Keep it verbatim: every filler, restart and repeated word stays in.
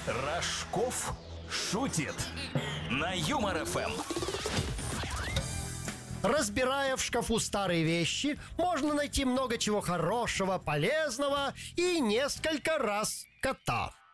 Рожков шутит на Юмор ФМ. Разбирая в шкафу старые вещи, можно найти много чего хорошего, полезного и несколько раз кота.